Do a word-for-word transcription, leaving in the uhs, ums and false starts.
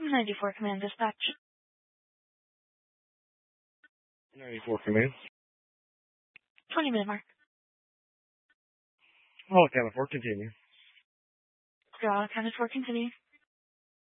ninety-four Command Dispatch. ninety-four Command. twenty minute mark. All accounted for. Continue. All accounted for. Continue.